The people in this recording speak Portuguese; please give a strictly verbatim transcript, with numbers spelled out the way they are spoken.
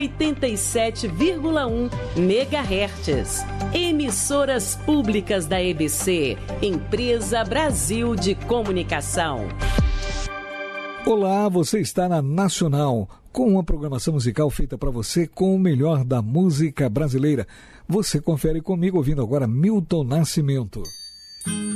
oitenta e sete vírgula um megahertz. Emissoras públicas da E B C, Empresa Brasil de Comunicação. Olá, você está na Nacional, com uma programação musical feita para você com o melhor da música brasileira. Você confere comigo ouvindo agora Milton Nascimento.